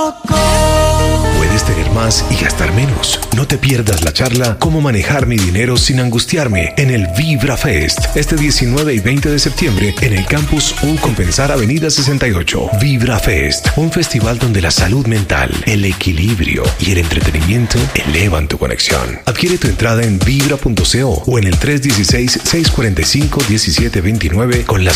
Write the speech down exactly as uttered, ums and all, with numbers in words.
Puedes tener más y gastar menos. No te pierdas la charla Cómo manejar mi dinero sin angustiarme en el Vibra Fest este diecinueve y veinte de septiembre en el Campus U Compensar Avenida sesenta y ocho. Vibra Fest, un festival donde la salud mental, el equilibrio y el entretenimiento elevan tu conexión. Adquiere tu entrada en vibra punto co o en el tres uno seis, seis cuatro cinco, uno siete dos nueve con las